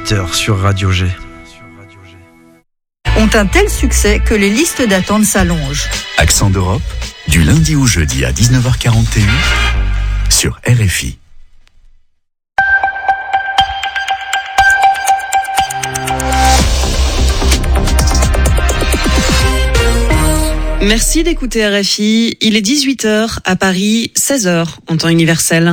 18h sur Radio G. Ont un tel succès que les listes d'attente s'allongent. Accent d'Europe, du lundi au jeudi à 19h41 sur RFI. Merci d'écouter RFI. Il est 18h à Paris, 16h en temps universel.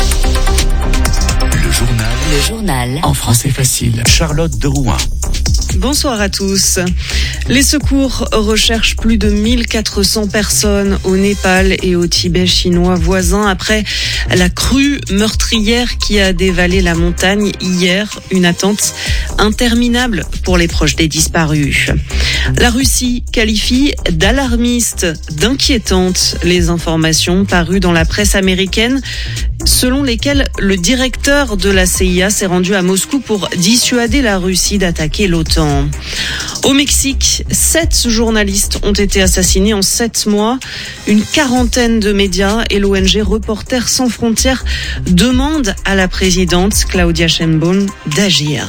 Le journal en français facile. Charlotte de Rouen. Bonsoir à tous. Les secours recherchent plus de 1400 personnes au Népal et au Tibet chinois voisin après la crue meurtrière qui a dévalé la montagne hier. Une attente interminable pour les proches des disparus. La Russie qualifie d'alarmiste, d'inquiétante les informations parues dans la presse américaine selon lesquelles le directeur de la CIA s'est rendu à Moscou pour dissuader la Russie d'attaquer l'OTAN. Au Mexique, 7 journalistes ont été assassinés en 7 mois. Une quarantaine de médias et l'ONG Reporters sans frontières demandent à la présidente Claudia Sheinbaum d'agir.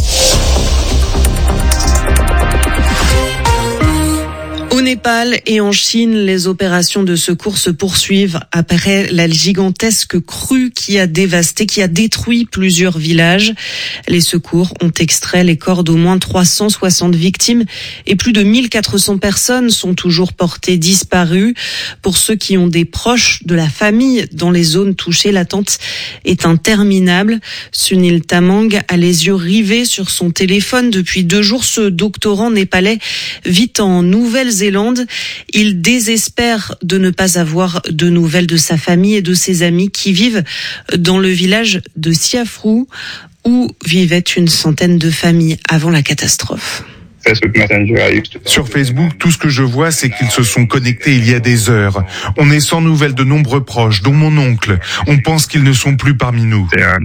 Au Népal et en Chine, les opérations de secours se poursuivent après la gigantesque crue qui a détruit plusieurs villages. Les secours ont extrait les corps d'au moins 360 victimes et plus de 1400 personnes sont toujours portées disparues. Pour ceux qui ont des proches de la famille dans les zones touchées, l'attente est interminable. Sunil Tamang a les yeux rivés sur son téléphone depuis 2 jours. Ce doctorant népalais vit en Nouvelle-Zélande. Il désespère de ne pas avoir de nouvelles de sa famille et de ses amis qui vivent dans le village de Siafrou où vivaient une centaine de familles avant la catastrophe. Sur Facebook, tout ce que je vois, c'est qu'ils se sont connectés il y a des heures. On est sans nouvelles de nombreux proches, dont mon oncle. On pense qu'ils ne sont plus parmi nous.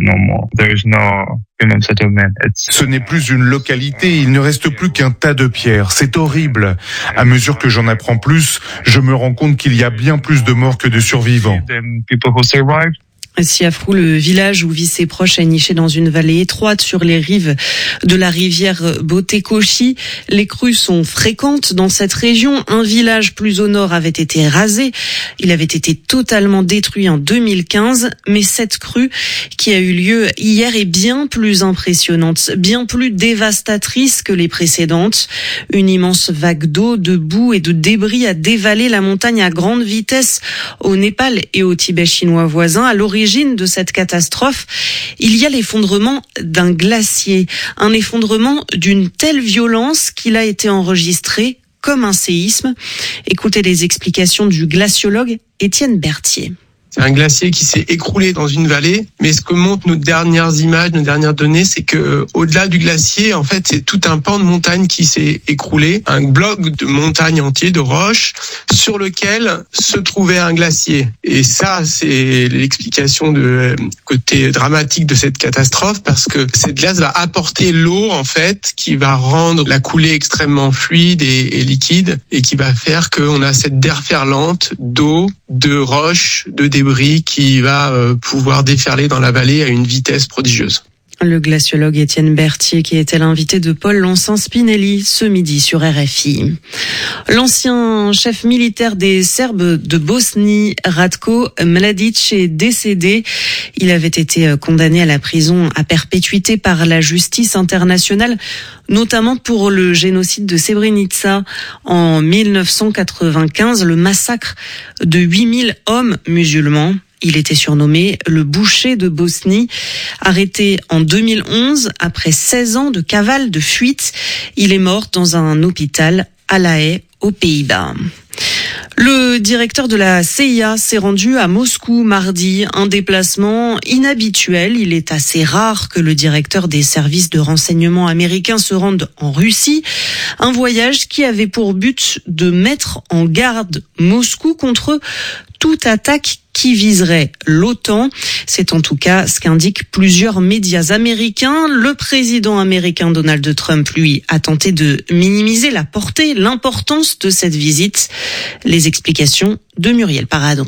Ce n'est plus une localité, il ne reste plus qu'un tas de pierres. C'est horrible. À mesure que j'en apprends plus, je me rends compte qu'il y a bien plus de morts que de survivants. Siafrou, le village où vivent ses proches, est niché dans une vallée étroite sur les rives de la rivière Botekoshi. Les crues sont fréquentes dans cette région. Un village plus au nord avait été rasé. Il avait été totalement détruit en 2015. Mais cette crue qui a eu lieu hier est bien plus impressionnante, bien plus dévastatrice que les précédentes. Une immense vague d'eau, de boue et de débris a dévalé la montagne à grande vitesse au Népal et au Tibet chinois voisin. À l'origine de cette catastrophe, il y a l'effondrement d'un glacier, un effondrement d'une telle violence qu'il a été enregistré comme un séisme. Écoutez les explications du glaciologue Étienne Berthier. C'est un glacier qui s'est écroulé dans une vallée, mais ce que montrent nos dernières images, nos dernières données, c'est que au-delà du glacier, en fait, c'est tout un pan de montagne qui s'est écroulé, un bloc de montagne entier, de roches, sur lequel se trouvait un glacier. Et ça, c'est l'explication de côté dramatique de cette catastrophe, parce que cette glace va apporter l'eau, en fait, qui va rendre la coulée extrêmement fluide et liquide, et qui va faire qu'on a cette déferlante d'eau, de roches, de débris qui va pouvoir déferler dans la vallée à une vitesse prodigieuse. Le glaciologue Étienne Berthier qui était l'invité de Paul Lancin-Spinelli ce midi sur RFI. L'ancien chef militaire des Serbes de Bosnie, Ratko Mladic, est décédé. Il avait été condamné à la prison à perpétuité par la justice internationale, notamment pour le génocide de Srebrenica en 1995, le massacre de 8000 hommes musulmans. Il était surnommé le boucher de Bosnie. Arrêté en 2011, après 16 ans de cavale, de fuite, il est mort dans un hôpital à La Haye, aux Pays-Bas. Le directeur de la CIA s'est rendu à Moscou mardi, un déplacement inhabituel. Il est assez rare que le directeur des services de renseignement américains se rende en Russie. Un voyage qui avait pour but de mettre en garde Moscou contre toute attaque qui viserait l'OTAN. C'est en tout cas ce qu'indiquent plusieurs médias américains. Le président américain Donald Trump, lui, a tenté de minimiser la portée, l'importance de cette visite. Les explications de Muriel Paradon.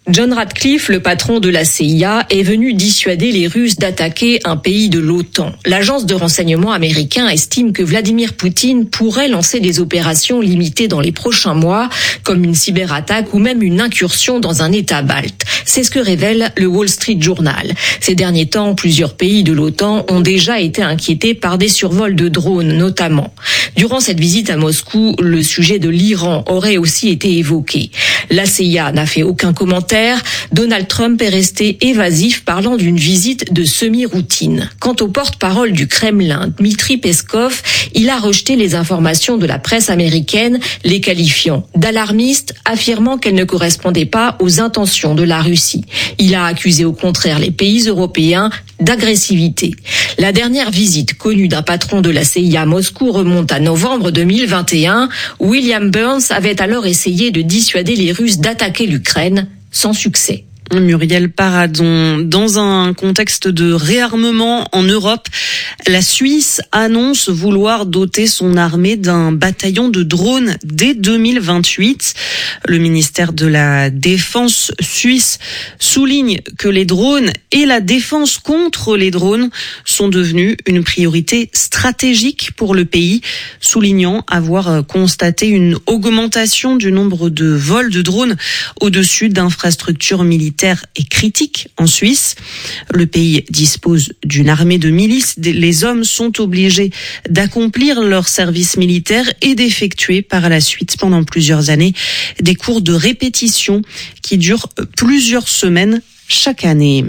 John Ratcliffe, le patron de la CIA, est venu dissuader les Russes d'attaquer un pays de l'OTAN. L'agence de renseignement américain estime que Vladimir Poutine pourrait lancer des opérations limitées dans les prochains mois, comme une cyberattaque ou même une incursion dans un État balte. C'est ce que révèle le Wall Street Journal. Ces derniers temps, plusieurs pays de l'OTAN ont déjà été inquiétés par des survols de drones, notamment. Durant cette visite à Moscou, le sujet de l'Iran aurait aussi été évoqué. La CIA n'a fait aucun commentaire. Donald Trump est resté évasif, parlant d'une visite de semi-routine. Quant au porte-parole du Kremlin, Dmitri Peskov, il a rejeté les informations de la presse américaine, les qualifiant d'alarmistes, affirmant qu'elles ne correspondaient pas aux intentions de la Russie. Il a accusé au contraire les pays européens d'agressivité. La dernière visite connue d'un patron de la CIA à Moscou remonte à novembre 2021. William Burns avait alors essayé de dissuader les Russes d'attaquer l'Ukraine, sans succès. Muriel Paradon, dans un contexte de réarmement en Europe, la Suisse annonce vouloir doter son armée d'un bataillon de drones dès 2028. Le ministère de la Défense suisse souligne que les drones et la défense contre les drones sont devenus une priorité stratégique pour le pays, soulignant avoir constaté une augmentation du nombre de vols de drones au-dessus d'infrastructures militaires et critique en Suisse. Le pays dispose d'une armée de milices. Les hommes sont obligés d'accomplir leur service militaire et d'effectuer par la suite pendant plusieurs années des cours de répétition qui durent plusieurs semaines chaque année.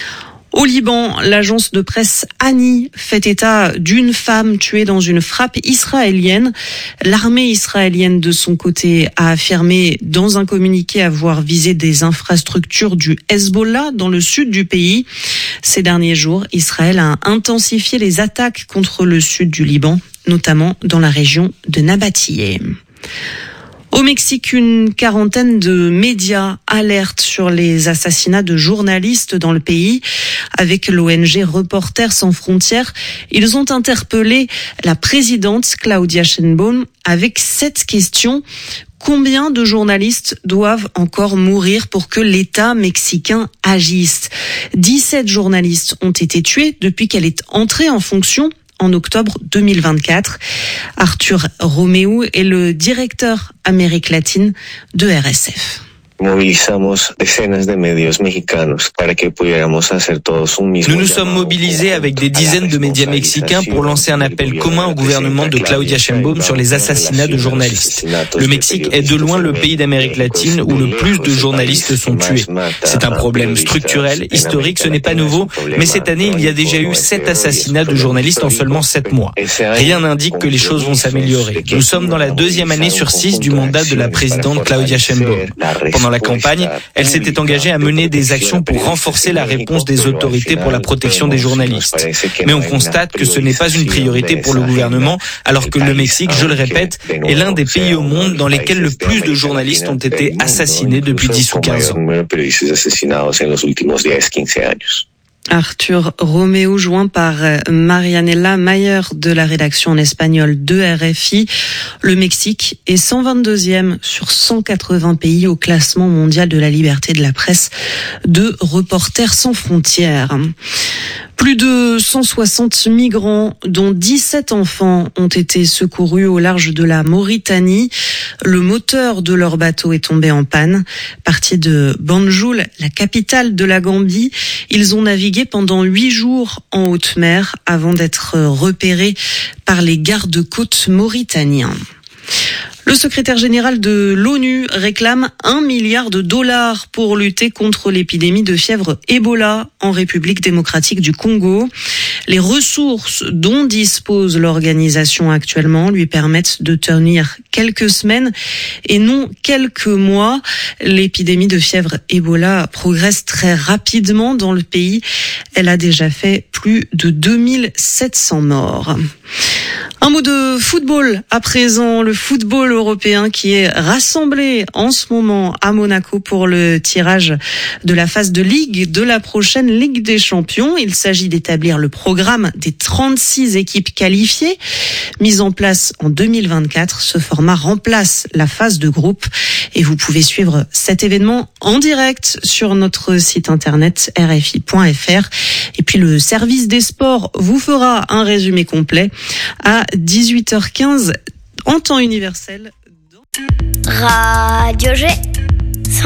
Au Liban, l'agence de presse Ani fait état d'une femme tuée dans une frappe israélienne. L'armée israélienne, de son côté, a affirmé dans un communiqué avoir visé des infrastructures du Hezbollah dans le sud du pays. Ces derniers jours, Israël a intensifié les attaques contre le sud du Liban, notamment dans la région de Nabatiyeh. Au Mexique, une quarantaine de médias alertent sur les assassinats de journalistes dans le pays. Avec l'ONG Reporters sans frontières, ils ont interpellé la présidente Claudia Sheinbaum avec cette question: combien de journalistes doivent encore mourir pour que l'État mexicain agisse ? 17 journalistes ont été tués depuis qu'elle est entrée en fonction en octobre 2024. Arthur Romeu est le directeur Amérique latine de RSF. Movilizamos decenas de medios mexicanos para que pudiéramos hacer todos un mismo. Nous nous sommes mobilisés avec des dizaines de médias mexicains pour lancer un appel commun au gouvernement de Claudia Sheinbaum sur les assassinats de journalistes. Le Mexique est de loin le pays d'Amérique latine où le plus de journalistes sont tués. C'est un problème structurel, historique, ce n'est pas nouveau, mais cette année, il y a déjà eu 7 assassinats de journalistes en seulement 7 mois. Rien n'indique que les choses vont s'améliorer. Nous sommes dans la 2e année sur 6 du mandat de la présidente Claudia Sheinbaum. Pendant la campagne, elle s'était engagée à mener des actions pour renforcer la réponse des autorités pour la protection des journalistes. Mais on constate que ce n'est pas une priorité pour le gouvernement, alors que le Mexique, je le répète, est l'un des pays au monde dans lesquels le plus de journalistes ont été assassinés depuis 10 ou 15 ans. Arthur Romeu, joint par Marianela Mayer de la rédaction en espagnol de RFI. Le Mexique est 122e sur 180 pays au classement mondial de la liberté de la presse de Reporters sans frontières. Plus de 160 migrants, dont 17 enfants, ont été secourus au large de la Mauritanie. Le moteur de leur bateau est tombé en panne. Partis de Banjul, la capitale de la Gambie, ils ont navigué pendant 8 jours en haute mer avant d'être repérés par les gardes-côtes mauritaniens. Le secrétaire général de l'ONU réclame $1 milliard pour lutter contre l'épidémie de fièvre Ebola en République démocratique du Congo. Les ressources dont dispose l'organisation actuellement lui permettent de tenir quelques semaines et non quelques mois. L'épidémie de fièvre Ebola progresse très rapidement dans le pays. Elle a déjà fait plus de 2700 morts. Un mot de football à présent, le football européen qui est rassemblé en ce moment à Monaco pour le tirage de la phase de ligue de la prochaine Ligue des Champions. Il s'agit d'établir le programme des 36 équipes qualifiées. Mise en place en 2024, ce format remplace la phase de groupe et vous pouvez suivre cet événement en direct sur notre site internet rfi.fr. Et puis le service des sports vous fera un résumé complet à 18h15 en temps universel. Radio G.